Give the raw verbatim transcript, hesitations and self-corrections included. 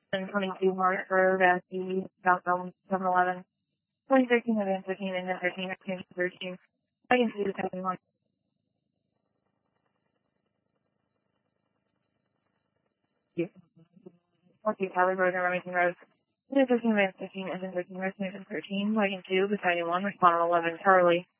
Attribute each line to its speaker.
Speaker 1: and twenty-two Mark Road at the South seven eleven. twenty thirteen Advance thirteen, engine thirteen, exchange thirteen. I can see the second one. fourteen Charlie Road, Remington Road. twenty thirteen Advance thirteen, engine thirteen, Resolution thirteen, Wagon two, Battalion one, respondent eleven, Charlie.